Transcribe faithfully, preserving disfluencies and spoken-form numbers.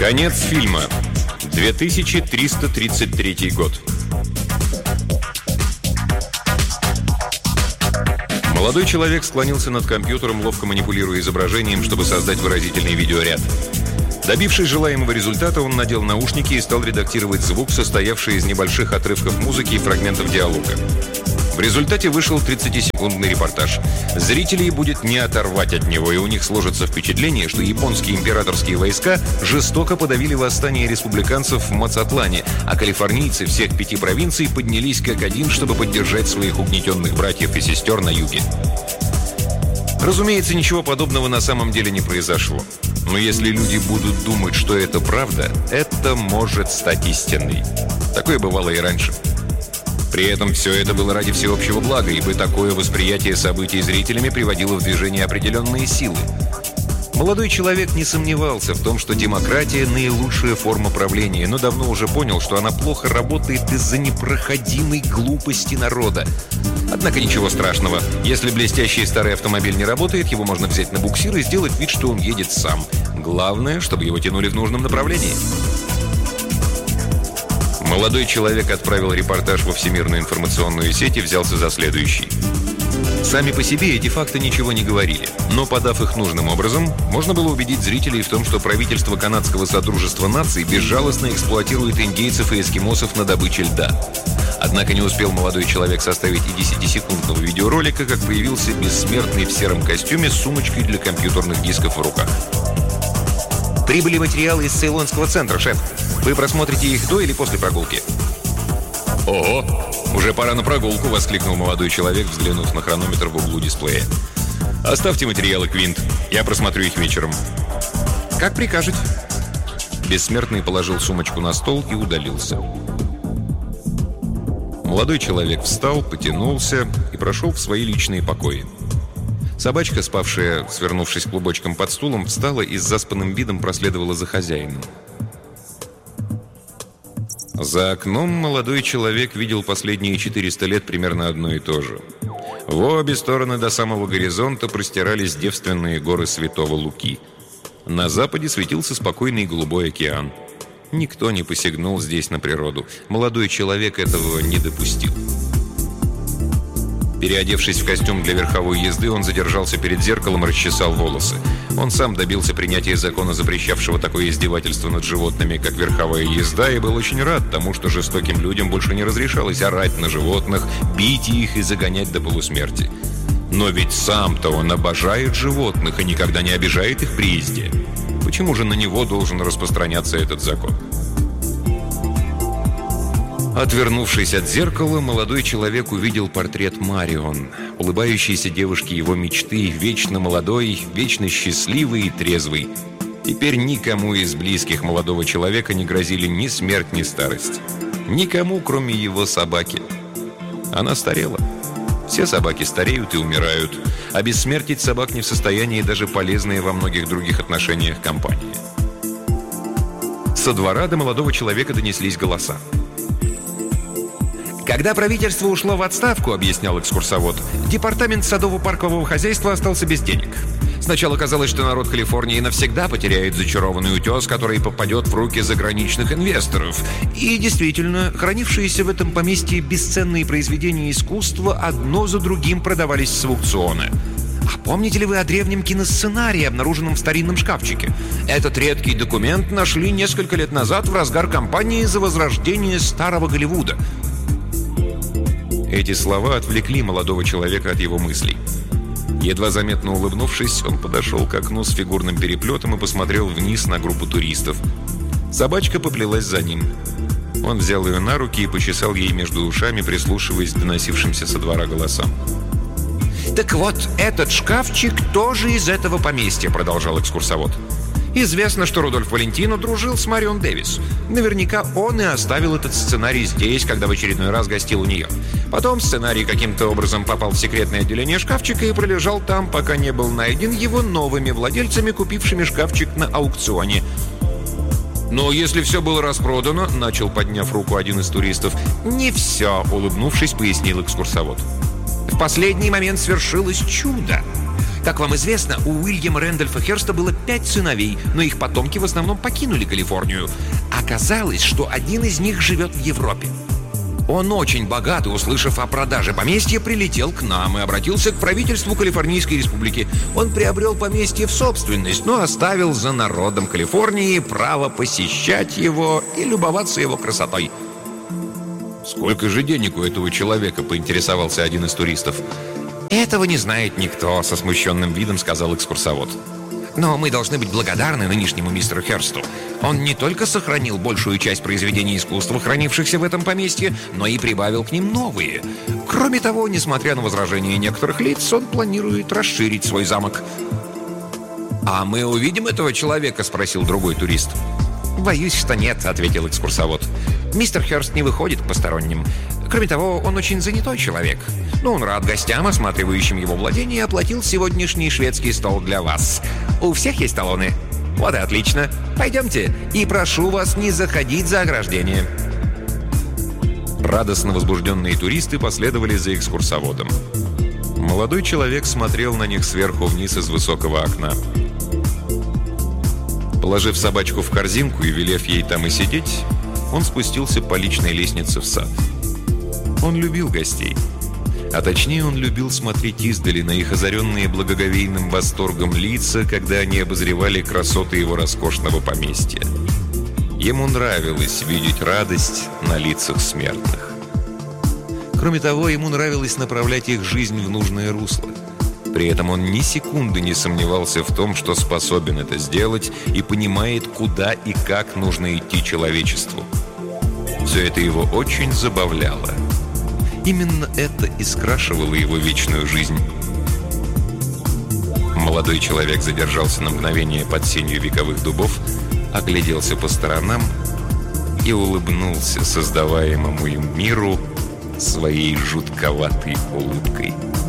Конец фильма. две тысячи триста тридцать третий год. Молодой человек склонился над компьютером, ловко манипулируя изображением, чтобы создать выразительный видеоряд. Добившись желаемого результата, он надел наушники и стал редактировать звук, состоявший из небольших отрывков музыки и фрагментов диалога. В результате вышел тридцатисекундный репортаж. Зрителей будет не оторвать от него, и у них сложится впечатление, что японские императорские войска жестоко подавили восстание республиканцев в Мацатлане, а калифорнийцы всех пяти провинций поднялись как один, чтобы поддержать своих угнетенных братьев и сестер на юге. Разумеется, ничего подобного на самом деле не произошло. Но если люди будут думать, что это правда, это может стать истиной. Такое бывало и раньше. При этом все это было ради всеобщего блага, ибо такое восприятие событий зрителями приводило в движение определенные силы. Молодой человек не сомневался в том, что демократия – наилучшая форма правления, но давно уже понял, что она плохо работает из-за непроходимой глупости народа. Однако ничего страшного. Если блестящий старый автомобиль не работает, его можно взять на буксир и сделать вид, что он едет сам. Главное, чтобы его тянули в нужном направлении. Молодой человек отправил репортаж во всемирную информационную сеть и взялся за следующий. Сами по себе эти факты ничего не говорили, но, подав их нужным образом, можно было убедить зрителей в том, что правительство канадского Содружества наций безжалостно эксплуатирует индейцев и эскимосов на добыче льда. Однако не успел молодой человек составить и десятисекундного видеоролика, как появился бессмертный в сером костюме с сумочкой для компьютерных дисков в руках. «Прибыли материалы из Цейлонского центра, шеф. Вы просмотрите их до или после прогулки?» «Ого! Уже пора на прогулку!» — воскликнул молодой человек, взглянув на хронометр в углу дисплея. «Оставьте материалы, Квинт. Я просмотрю их вечером». «Как прикажете». Бессмертный положил сумочку на стол и удалился. Молодой человек встал, потянулся и прошел в свои личные покои. Собачка, спавшая, свернувшись клубочком под стулом, встала и с заспанным видом проследовала за хозяином. За окном молодой человек видел последние четыреста лет примерно одно и то же. В обе стороны до самого горизонта простирались девственные горы Святого Луки. На западе светился спокойный голубой океан. Никто не посягнул здесь на природу. Молодой человек этого не допустил. Переодевшись в костюм для верховой езды, он задержался перед зеркалом и расчесал волосы. Он сам добился принятия закона, запрещавшего такое издевательство над животными, как верховая езда, и был очень рад тому, что жестоким людям больше не разрешалось орать на животных, бить их и загонять до полусмерти. Но ведь сам-то он обожает животных и никогда не обижает их при езде. Почему же на него должен распространяться этот закон? Отвернувшись от зеркала, молодой человек увидел портрет Марион, улыбающейся девушки его мечты, вечно молодой, вечно счастливый и трезвый. Теперь никому из близких молодого человека не грозили ни смерть, ни старость. Никому, кроме его собаки. Она старела. Все собаки стареют и умирают, а бессмертить собак не в состоянии даже полезные во многих других отношениях компании. Со двора до молодого человека донеслись голоса. «Когда правительство ушло в отставку, — объяснял экскурсовод, — департамент садово-паркового хозяйства остался без денег. Сначала казалось, что народ Калифорнии навсегда потеряет зачарованный утес, который попадет в руки заграничных инвесторов. И действительно, хранившиеся в этом поместье бесценные произведения искусства одно за другим продавались с аукциона. А помните ли вы о древнем киносценарии, обнаруженном в старинном шкафчике? Этот редкий документ нашли несколько лет назад в разгар кампании за возрождение старого Голливуда». Эти слова отвлекли молодого человека от его мыслей. Едва заметно улыбнувшись, он подошел к окну с фигурным переплетом и посмотрел вниз на группу туристов. Собачка поплелась за ним. Он взял ее на руки и почесал ей между ушами, прислушиваясь к доносившимся со двора голосам. «Так вот, этот шкафчик тоже из этого поместья», — продолжал экскурсовод. «Известно, что Рудольф Валентино дружил с Марион Дэвис. Наверняка он и оставил этот сценарий здесь, когда в очередной раз гостил у нее. Потом сценарий каким-то образом попал в секретное отделение шкафчика и пролежал там, пока не был найден его новыми владельцами, купившими шкафчик на аукционе». «Но если все было распродано», — начал, подняв руку один из туристов. «Не все», — улыбнувшись, пояснил экскурсовод. «В последний момент свершилось чудо. Как вам известно, у Уильяма Рэндольфа Херста было пять сыновей, но их потомки в основном покинули Калифорнию. Оказалось, что один из них живет в Европе. Он очень богат и, услышав о продаже поместья, прилетел к нам и обратился к правительству Калифорнийской республики. Он приобрел поместье в собственность, но оставил за народом Калифорнии право посещать его и любоваться его красотой. «Сколько же денег у этого человека?» — поинтересовался один из туристов. «Этого не знает никто», — со смущенным видом сказал экскурсовод. «Но мы должны быть благодарны нынешнему мистеру Херсту. Он не только сохранил большую часть произведений искусства, хранившихся в этом поместье, но и прибавил к ним новые. Кроме того, несмотря на возражения некоторых лиц, он планирует расширить свой замок». «А мы увидим этого человека?» — спросил другой турист. «Боюсь, что нет», — ответил экскурсовод. «Мистер Херст не выходит к посторонним. Кроме того, он очень занятой человек. Но он рад гостям, осматривающим его владение, и оплатил сегодняшний шведский стол для вас. У всех есть талоны? Вот и отлично. Пойдемте. И прошу вас не заходить за ограждение». Радостно возбужденные туристы последовали за экскурсоводом. Молодой человек смотрел на них сверху вниз из высокого окна. Положив собачку в корзинку и велев ей там и сидеть, он спустился по личной лестнице в сад. Он любил гостей. А точнее, он любил смотреть издали на их озаренные благоговейным восторгом лица, когда они обозревали красоты его роскошного поместья. Ему нравилось видеть радость на лицах смертных. Кроме того, ему нравилось направлять их жизнь в нужное русло. При этом он ни секунды не сомневался в том, что способен это сделать и понимает, куда и как нужно идти человечеству. Все это его очень забавляло. Именно это и скрашивало его вечную жизнь. Молодой человек задержался на мгновение под сенью вековых дубов, огляделся по сторонам и улыбнулся создаваемому им миру своей жутковатой улыбкой.